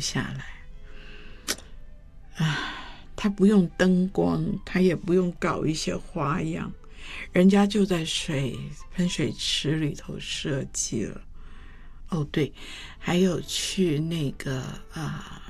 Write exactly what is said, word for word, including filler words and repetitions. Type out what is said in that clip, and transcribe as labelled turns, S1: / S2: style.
S1: 下来。唉，他不用灯光，他也不用搞一些花样，人家就在水喷水池里头设计了。哦对，还有去那个啊